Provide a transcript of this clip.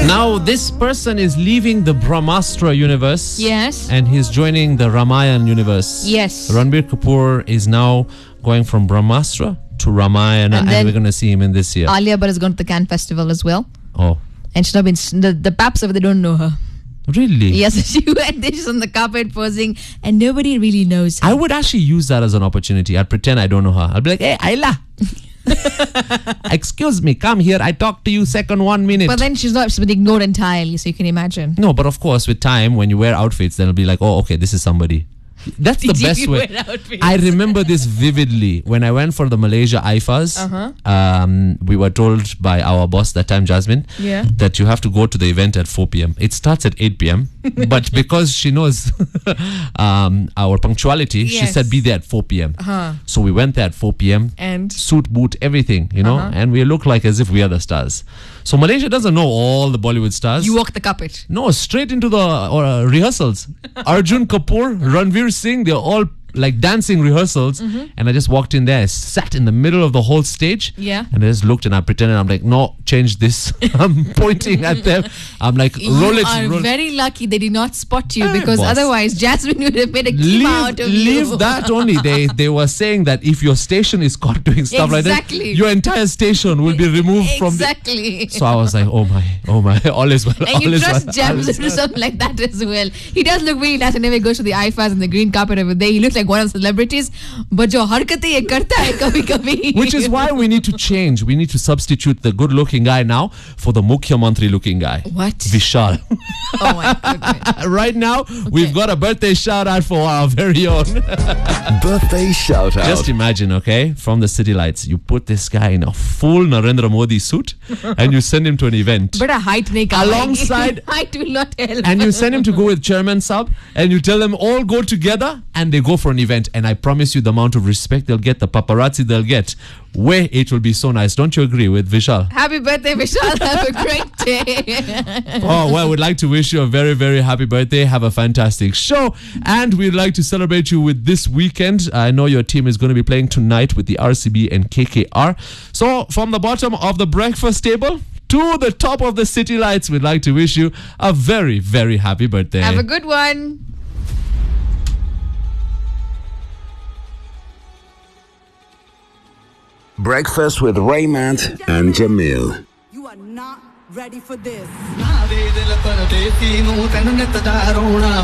Now, this person is leaving the Brahmastra universe. Yes. And he's joining the Ramayan universe. Yes. Ranbir Kapoor is now going from Brahmastra to Ramayana, and we're going to see him in this year. Alia Bhatt has gone to the Cannes Festival as well. Oh. And she's not been, the paps over there don't know her. Really? Yes, she went there, she's on the carpet posing, and nobody really knows her. I would actually use that as an opportunity. I'd pretend I don't know her. I'd be like, hey, Ayla. Excuse me, come here. I talk to you second 1 minute. But then she's been ignored entirely, so you can imagine. No, but of course, with time, when you wear outfits, then it'll be like, oh, okay, this is somebody. That's the best way. I remember this vividly. When I went for the Malaysia IFAs, we were told by our boss that time, Jasmine, that you have to go to the event at 4 p.m. It starts at 8 p.m. But because she knows our punctuality, she said be there at 4 p.m. So we went there at 4 p.m. And suit, boot, everything, you know, and we look like as if we are the stars. So Malaysia doesn't know all the Bollywood stars. you walk the carpet. No, straight into the rehearsals. Arjun Kapoor, Ranveer Singh, they're all like dancing rehearsals. And I just walked in there, I sat in the middle of the whole stage. Yeah. And I just looked and I pretended, I'm like, no, change this. I'm pointing at them. I'm like, roll it. You are very lucky they did not spot you, because boss. otherwise Jasmine would have made a keema out of you. Leave that only. They were saying that if your station is caught doing stuff like that, your entire station will be removed from the... Exactly. So I was like, oh my, all is well. And you trust James to do something like that as well. He does look really nice whenever he goes to the IFAs and the green carpet over there. He looks like one of the celebrities, but jo harkatein ye karta hai kabhi kabhi. Which is why we need to change. We need to substitute the good-looking guy now for the Mukhya Mantri-looking guy. What? Vishal. Oh my goodness. Right now, we've got a birthday shout-out for our very own. Birthday shout-out. Just imagine, okay, from the City Lights, you put this guy in a full Narendra Modi suit and you send him to an event. But a height nahi kaha. Alongside... height will not help. And you send him to go with Chairman Sab, and you tell them all go together and they go for an event. And I promise you the amount of respect they'll get, the paparazzi they'll get, where it will be so nice. Don't you agree with Vishal? Happy birthday, Vishal. Have a great day. Oh, well, we'd like to wish you a very, very happy birthday. Have a fantastic show. And we'd like to celebrate you with this weekend. I know your team is going to be playing tonight with the RCB and KKR. So from the bottom of the breakfast table to the top of the City Lights, we'd like to wish you a very, very happy birthday. Have a good one. Breakfast with Raymond and Jamil. You are not ready for this.